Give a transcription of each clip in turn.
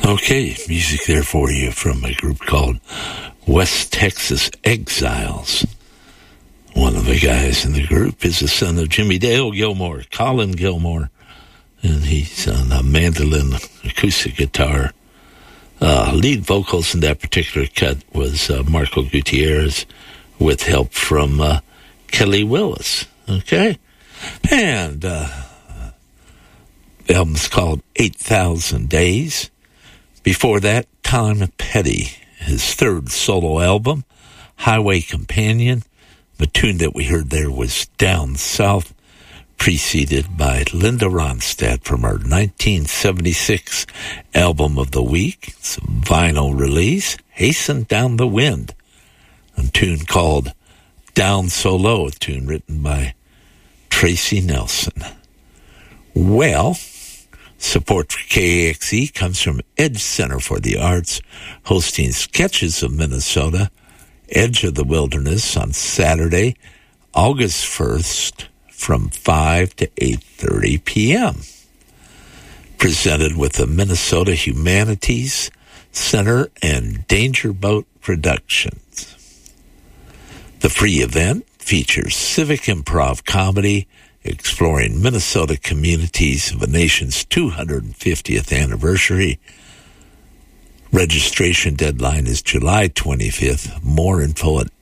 Okay, music there for you from a group called West Texas Exiles. One of the guys in the group is the son of Jimmy Dale Gilmore, Colin Gilmore, and he's on a mandolin, acoustic guitar. Lead vocals in that particular cut was Marco Gutierrez with help from Kelly Willis, okay? And the album's called 8,000 Days. Before that, Tom Petty, his third solo album, Highway Companion. The tune that we heard there was Down South, preceded by Linda Ronstadt from her 1976 album of the week. It's a vinyl release, Hasten Down the Wind, a tune called Down So Low, a tune written by Tracy Nelson. Well, support for KAXE comes from Edge Center for the Arts, hosting Sketches of Minnesota, Edge of the Wilderness on Saturday, August 1st from 5 to 8:30 p.m. Presented with the Minnesota Humanities Center and Danger Boat Productions. The free event features civic improv comedy exploring Minnesota communities of the nation's 250th anniversary. Registration deadline is July 25th. More info at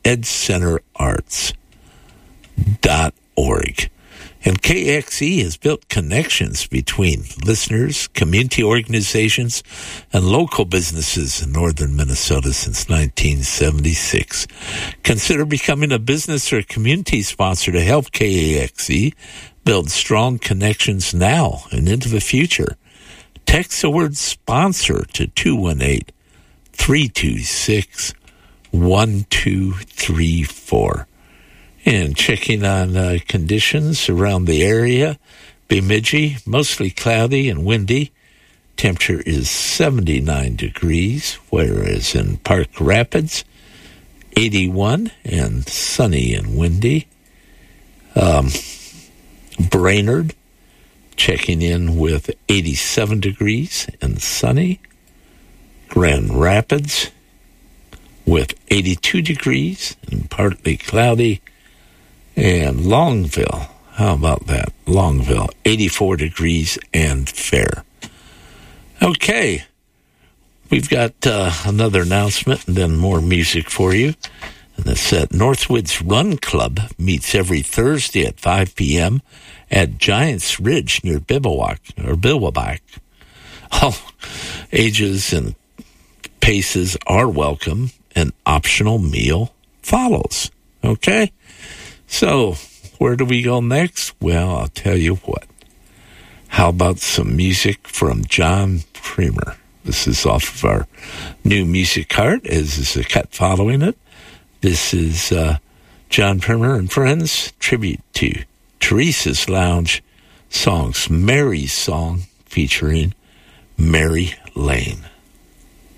edgecenterarts.org. And KXE has built connections between listeners, community organizations, and local businesses in northern Minnesota since 1976. Consider becoming a business or a community sponsor to help KAXE build strong connections now and into the future. Text the word sponsor to 218-326-1234. And checking on conditions around the area, Bemidji, mostly cloudy and windy. Temperature is 79 degrees, whereas in Park Rapids, 81 and sunny and windy. Brainerd, checking in with 87 degrees and sunny. Grand Rapids with 82 degrees and partly cloudy. And Longville, how about that? Longville, 84 degrees and fair. Okay, we've got another announcement and then more music for you. And that's that Northwoods Run Club meets every Thursday at 5 p.m. at Giants Ridge near Billwaback. All ages and paces are welcome. An optional meal follows. Okay? So, where do we go next? Well, I'll tell you what. How about some music from John Primer? This is off of our new music cart, as is a cut following it. This is John Primer and Friends, tribute to Teresa's Lounge songs, Mary's Song, featuring Mary Lane.